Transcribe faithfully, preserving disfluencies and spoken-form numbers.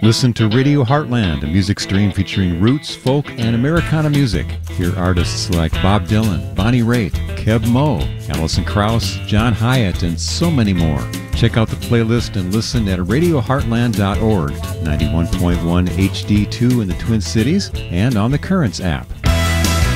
Listen to Radio Heartland, a music stream featuring roots, folk, and Americana music. Hear artists like Bob Dylan, Bonnie Raitt, Kev Moe, Alison Krauss, John Hyatt, and so many more. Check out the playlist and listen at radio heartland dot org, ninety-one point one H D two in the Twin Cities, and on the Currents app.